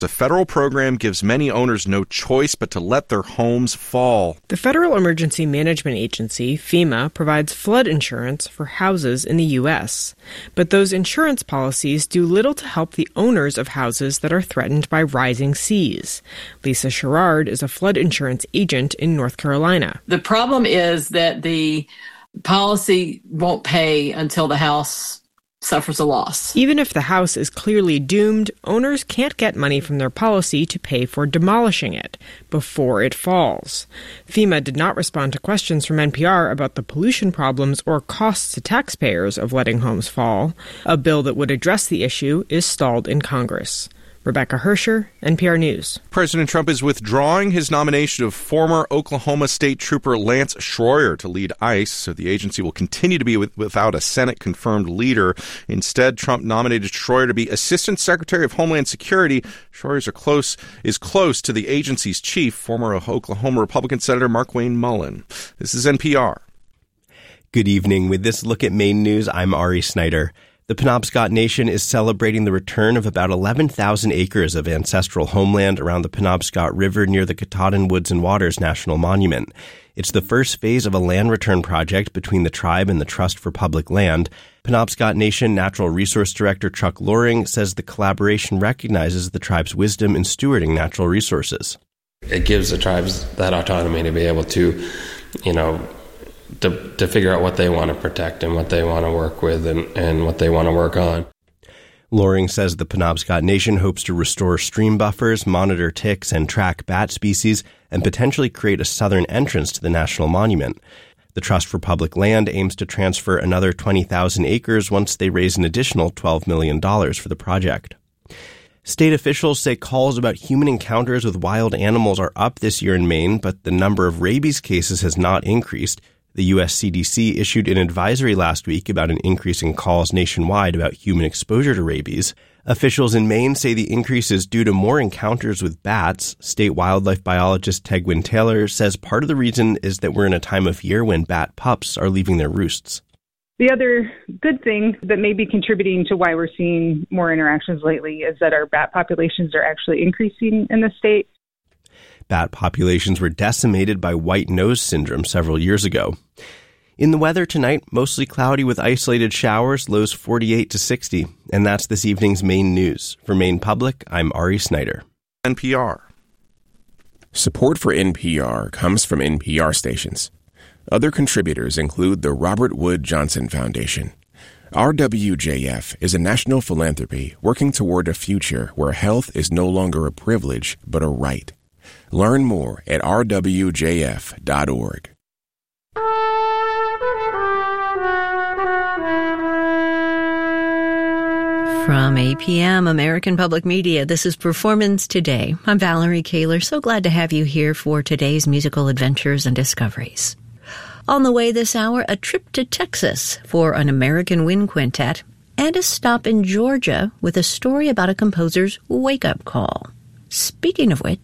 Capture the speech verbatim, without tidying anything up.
The federal program gives many owners no choice but to let their homes fall. The Federal Emergency Management Agency, FEMA, provides flood insurance for houses in the U S. But those insurance policies do little to help the owners of houses that are threatened by rising seas. Lisa Sherrard is a flood insurance agent in North Carolina. The problem is that the policy won't pay until the house suffers a loss. Even if the house is clearly doomed, owners can't get money from their policy to pay for demolishing it before it falls. FEMA did not respond to questions from N P R about the pollution problems or costs to taxpayers of letting homes fall. A bill that would address the issue is stalled in Congress. Rebecca Hersher, N P R News. President Trump is withdrawing his nomination of former Oklahoma State Trooper Lance Schroyer to lead ICE, so the agency will continue to be with, without a Senate-confirmed leader. Instead, Trump nominated Schroyer to be Assistant Secretary of Homeland Security. Schroyer are close, is close to the agency's chief, former Oklahoma Republican Senator Markwayne Mullin. This is N P R. Good evening. With this look at Maine news, I'm Ari Snyder. The Penobscot Nation is celebrating the return of about eleven thousand acres of ancestral homeland around the Penobscot River near the Katahdin Woods and Waters National Monument. It's the first phase of a land return project between the tribe and the Trust for Public Land. Penobscot Nation Natural Resource Director Chuck Loring says the collaboration recognizes the tribe's wisdom in stewarding natural resources. It gives the tribes that autonomy to be able to, you know, To, to figure out what they want to protect and what they want to work with and, and what they want to work on. Loring says the Penobscot Nation hopes to restore stream buffers, monitor ticks, and track bat species, and potentially create a southern entrance to the National Monument. The Trust for Public Land aims to transfer another twenty thousand acres once they raise an additional twelve million dollars for the project. State officials say calls about human encounters with wild animals are up this year in Maine, but the number of rabies cases has not increased. The U S C D C issued an advisory last week about an increase in calls nationwide about human exposure to rabies. Officials in Maine say the increase is due to more encounters with bats. State wildlife biologist Tegwin Taylor says part of the reason is that we're in a time of year when bat pups are leaving their roosts. The other good thing that may be contributing to why we're seeing more interactions lately is that our bat populations are actually increasing in the state. Bat populations were decimated by white nose syndrome several years ago. In the weather tonight, mostly cloudy with isolated showers, lows forty-eight to sixty. And that's this evening's Maine news. For Maine Public, I'm Ari Snyder. N P R. Support for N P R comes from N P R stations. Other contributors include the Robert Wood Johnson Foundation. R W J F is a national philanthropy working toward a future where health is no longer a privilege, but a right. Learn more at r w j f dot org. From A P M, American Public Media, this is Performance Today. I'm Valerie Kaler. So glad to have you here for today's musical adventures and discoveries. On the way this hour, a trip to Texas for an American Wind Quintet and a stop in Georgia with a story about a composer's wake-up call. Speaking of which,